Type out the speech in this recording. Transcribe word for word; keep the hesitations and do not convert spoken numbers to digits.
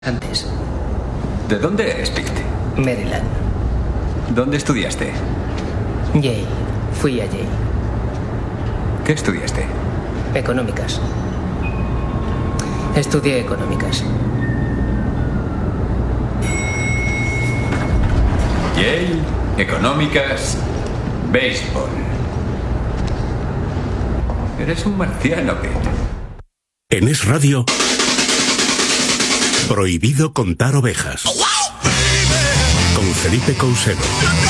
Antes. ¿De dónde eres, Pete? Maryland. ¿Dónde estudiaste? Yale. Fui a Yale. ¿Qué estudiaste? Económicas. Estudié económicas. Yale, económicas, béisbol. Eres un marciano, Pete. En Es Radio, prohibido contar ovejas. Con Felipe Couselo.